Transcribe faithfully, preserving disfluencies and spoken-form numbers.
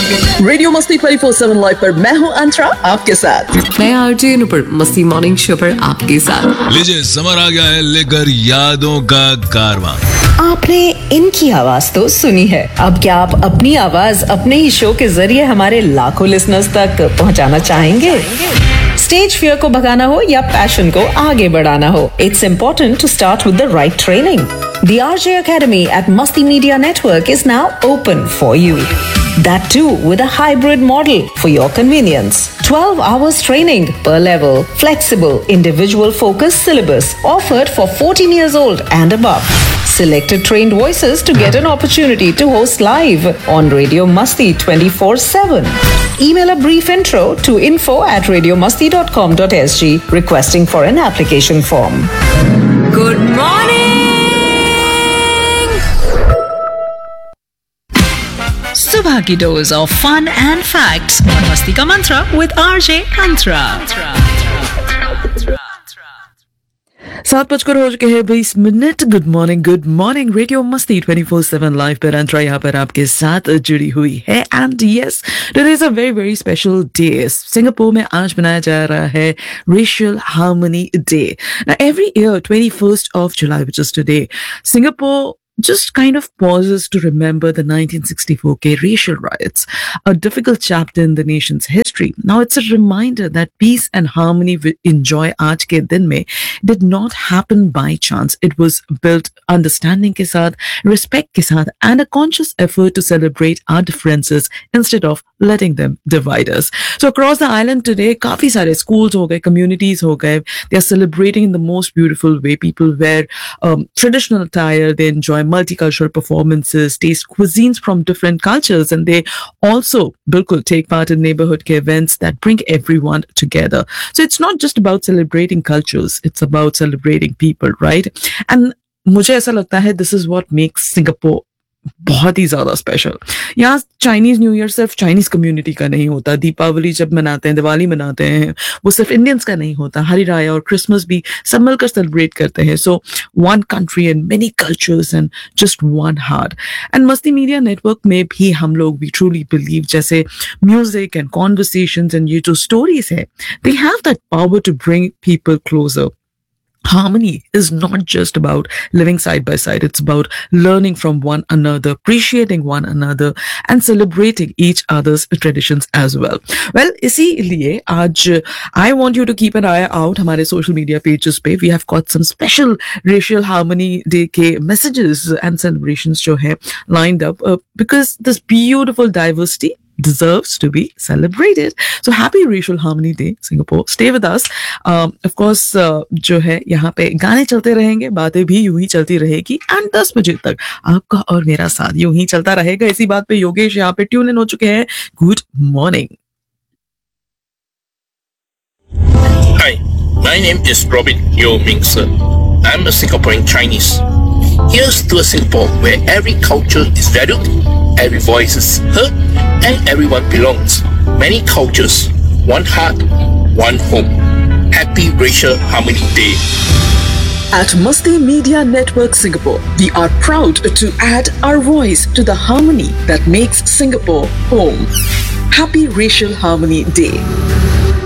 Radio मस्ती twenty four seven live पर मैं हूँ अंतरा आपके साथ। मैं आरजे नुपुर मस्ती मॉर्निंग शो पर आपके साथ। लीजिए समर आ गया है लेकर यादों का कारवां। आपने इनकी आवाज तो सुनी है, अब क्या आप अपनी आवाज अपने ही शो के जरिए हमारे लाखों लिसनर्स तक पहुंचाना चाहेंगे? स्टेज फियर को भगाना हो या पैशन को आगे बढ़ाना हो, it's important to start with the right training. The R J Academy at Masti Media Network is now open for you. That too with a hybrid model for your convenience. twelve hours training per level, flexible, individual focused syllabus offered for fourteen years old and above. Selected trained voices to get an opportunity to host live on Radio Masti twenty-four seven. Email a brief intro to info at radio masti dot com dot s g requesting for an application form. Good morning. सुबह की dose of fun and facts और मस्ती का मंत्रा with RJ अंतरा। सात बजकर हो चुके हैं बीस minute. Good morning, good morning. Radio मस्ती ट्वेंटी फोर सेवन लाइव पर अंतरा यहाँ पर आपके साथ जुड़ी हुई है। And yes, today is a very very special day. Singapore में आज मनाया जा रहा है racial harmony day. Every year twenty first of July which is today, Singapore just kind of pauses to remember the nineteen sixty-four gay racial riots, a difficult chapter in the nation's history. Now, it's a reminder that peace and harmony we enjoy aaj ke din mein did not happen by chance. It was built understanding ke saath, respect ke saath, and a conscious effort to celebrate our differences instead of letting them divide us. So, across the island today, काफी सारे schools हो गए, communities हो गए, they are celebrating in the most beautiful way. People wear um, traditional attire, they enjoy multicultural performances, taste cuisines from different cultures, and they also bilkul take part in neighborhood events that bring everyone together. So it's not just about celebrating cultures, it's about celebrating people, right? And मुझे ऐसा लगता है this is what makes Singapore बहुत ही ज्यादा special. यहाँ Chinese new year सिर्फ Chinese community का नहीं होता, दीपावली जब मनाते हैं, दिवाली मनाते हैं, वो सिर्फ इंडियंस का नहीं होता, हरी राया और क्रिसमस भी सब मिलकर सेलिब्रेट करते हैं। So one country and many cultures and just one heart. And मस्ती मीडिया नेटवर्क में भी हम लोग वी ट्रूली बिलीव जैसे म्यूजिक एंड कॉन्वर्सेशंस एंड ये जो स्टोरीज है, they have that power to bring people closure. Harmony is not just about living side by side. It's about learning from one another, appreciating one another, and celebrating each other's traditions as well. Well, इसीलिए आज I want you to keep an eye out हमारे social media pages पे. We have got some special racial harmony day के messages and celebrations जो है lined up uh, because this beautiful diversity deserves to be celebrated. So happy Racial Harmony Day, Singapore. Stay with us. Um, of course, uh, जो है यहाँ पे गाने चलते रहेंगे, बातें भी यूं ही चलती रहेगी एंड दस बजे तक आपका और मेरा साथ यूं ही चलता रहेगा। इसी बात पे योगेश यहाँ पे ट्यून इन हो चुके हैं। Good morning. Hi, my name is Robin Yeo Ming Se. I'm a Singaporean Chinese. Here's to a Singapore where every culture is valued, every voice is heard, and everyone belongs. Many cultures, one heart, one home. Happy Racial Harmony Day. At Masti Media Network Singapore, we are proud to add our voice to the harmony that makes Singapore home. Happy Racial Harmony Day.